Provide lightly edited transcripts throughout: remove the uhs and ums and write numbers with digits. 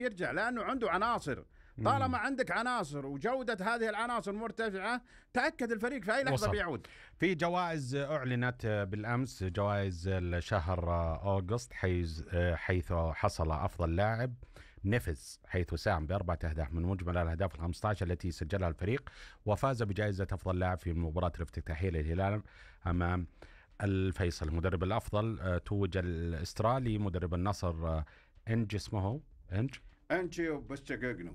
يرجع لأنه عنده عناصر. طالما عندك عناصر وجودة هذه العناصر مرتفعة، تأكد الفريق في أي لحظة بيعود. في جوائز أعلنت بالأمس، جوائز الشهر أغسطس، حيث حصل أفضل لاعب نيفيز، حيث ساهم ب4 أهداف من مجمل الأهداف ال15 التي سجلها الفريق، وفاز بجائزة أفضل لاعب في المباراة الافتتاحية للهلال أمام الفيصل. المدرب الأفضل توج الأسترالي مدرب النصر إنج، اسمه أنجي وبستوكوغلو.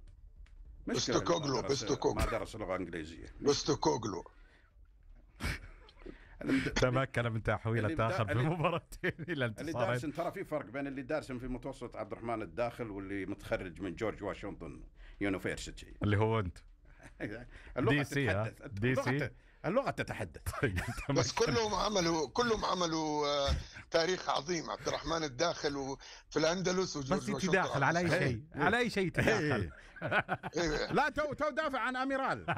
ما درس لغة إنجليزية. بستوكوغلو تمكن من تحويل آخر في مباراتين إلى انتصارين. اللي ترى في فرق بين اللي دارس في متوسط عبد الرحمن الداخل واللي متخرج من جورج واشنطن يونيفرسيتي، اللي هو أنت. اللغة تتحدث، اللغة تتحدث. بس كلهم عملوا تاريخ عظيم. عبد الرحمن الداخل وفي الأندلس وجورج بس تداخل على أي شيء، على أي شيء تداخل. لا تو دافع عن أميرال.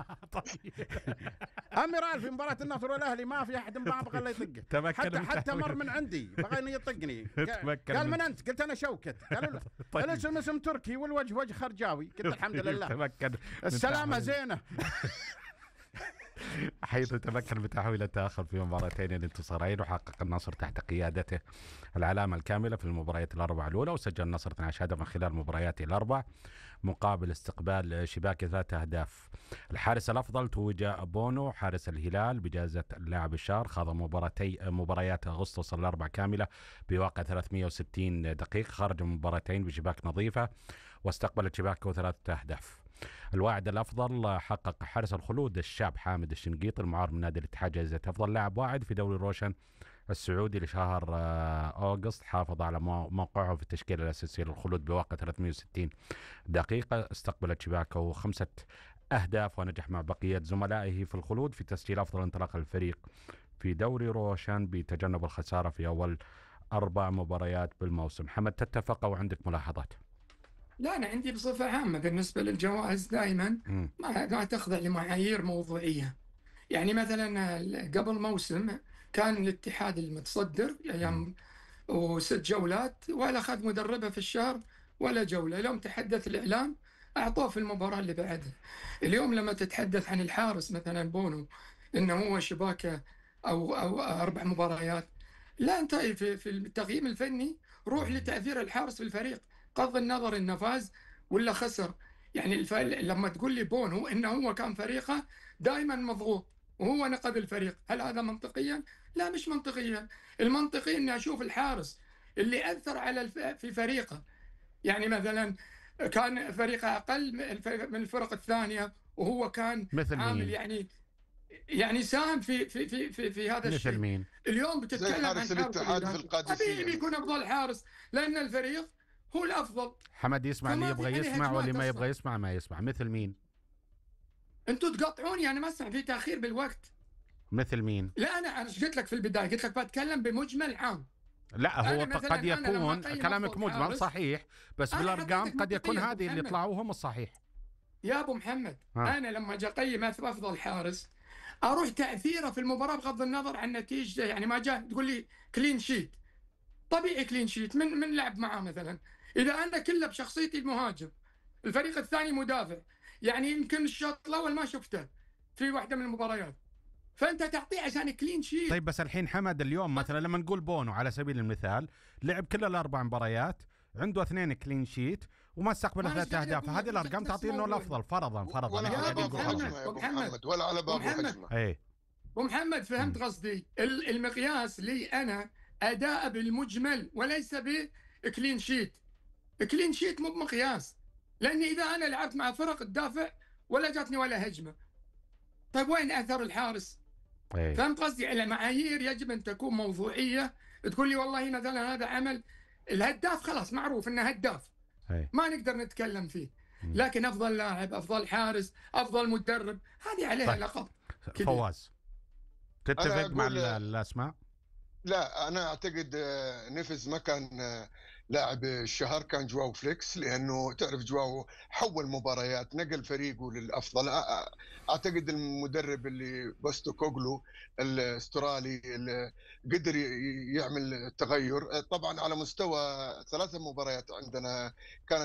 أميرال في مباراة النصر والأهلي ما في أحد ما بغى له يطقه، حتى مر من عندي بغى إنه يطقني. قال من أنت؟ قلت أنا شوكت. قالوا له الاسم اسم تركي والوجه وجه خرجاوي. قلت الحمد لله السلامة زينة. حيث تمكن من تحويل التأخر في مباراتين الانتصارين، وحقق النصر تحت قيادته العلامة الكاملة في المباريات الأربع الأولى، وسجل النصر 12 هدفا خلال مبارياته الأربع مقابل استقبال شباك 3 أهداف. الحارس الأفضل توج بونو حارس الهلال بجائزة اللاعب الشهر، خاض مباريات أغسطس الأربع كاملة بواقع 360 دقيقة، خرج من مباراتين بشباك نظيفة واستقبل شباكه 3 أهداف. الواعد الأفضل حقق حارس الخلود الشاب حامد الشنقيط المعار من نادي الاتحاد جائزة أفضل لاعب واعد في دوري روشن السعودي لشهر أغسطس، حافظ على موقعه في التشكيلة الأساسية للخلود بواقع 360 دقيقة، استقبلت شباكه 5 أهداف، ونجح مع بقية زملائه في الخلود في تسجيل أفضل انطلاق الفريق في دوري روشن بتجنب الخسارة في أول 4 مباريات بالموسم. محمد، تتفق أو عندك ملاحظات؟ لا، أنا عندي بصفة عامة بالنسبة للجوائز دائما ما تخضع لمعايير موضوعية. يعني مثلا قبل موسم كان الاتحاد المتصدر أيام و6 جولات، ولا أخذ مدربه في الشهر ولا جولة. اليوم تحدث الإعلام أعطوه في المباراة اللي بعدها. اليوم لما تتحدث عن الحارس مثلا بونو إنه هو شباكه أو 4 مباريات، لا، أنت في التقييم الفني روح لتأثير الحارس في الفريق، بغض النظر إنه فاز ولا خسر. يعني لما تقول لي بونو إنه هو كان فريقه دائما مضغوط وهو نقذ الفريق، هل هذا منطقيا؟ لا، مش منطقيا. المنطقي إني أشوف الحارس اللي أثر على في فريقه. يعني مثلا كان فريقه أقل من الفرق الثانية وهو كان عامل يعني ساهم في هذا الشيء. مثل مين؟ اليوم بتتكلم عن حارس الاتحاد في القادسية، طبيعي يكون أفضل حارس لأن الفريق هو الأفضل. حمد يسمع اللي يبغى يسمع واللي ما يبغى يسمع ما يسمع. مثل مين؟ أنتوا تقطعوني، أنا ما أسمع في تأخير بالوقت. مثل مين؟ لا، أنا قلت لك في البداية، قلت لك بتكلم بمجمل عام. لا، هو قد يكون كلامك مجمل صحيح، بس بالأرقام قد يكون هذه اللي طلعوا هم الصحيح. يا أبو محمد، أنا لما أجي أقيم أفضل حارس أروح تأثيره في المباراة بغض النظر عن نتيجة. يعني ما جاء تقول لي كلين شيت، طبيعي كلين شيت من لعب معاه مثلا. إذا أنا كله بشخصيتي المهاجم، الفريق الثاني مدافع، يعني يمكن الشوط الأول ما شفته في واحدة من المباريات، فأنت تعطيه عشان كلين شيت. طيب بس الحين حمد اليوم مثلا لما نقول بونو على سبيل المثال لعب كل ال4 مباريات، عنده 2 كلين شيت وما استقبل 3 أهداف، هذه الأرقام تعطي إنه الأفضل فرضا. ولا على بابه محمد ولا على بابه حجمه. إيه ومحمد فهمت قصدي؟ المقياس لي أنا أداء بالمجمل وليس بكلين شيت. كلين شيت مو بمقياس، لأني إذا أنا لعبت مع فرق الدافع ولا جاتني ولا هجمة، طيب وين أثر الحارس؟ فهمت قصدي؟ المعايير يجب أن تكون موضوعية. تقول لي والله مثلا هذا عمل الهداف، خلاص معروف أنه هداف، ما نقدر نتكلم فيه. لكن أفضل لاعب، أفضل حارس، أفضل مدرب، هذه عليها لقب. فواز، تتفق مع الأسماء؟ لا، أنا أعتقد نيفيز ما كان لاعب الشهر، كان جواو فليكس، لأنه تعرف جواو حول مباريات، نقل فريقه للأفضل. أعتقد المدرب اللي بوستوكوغلو الأسترالي اللي قدر يعمل تغير. طبعا على مستوى 3 مباريات عندنا كانت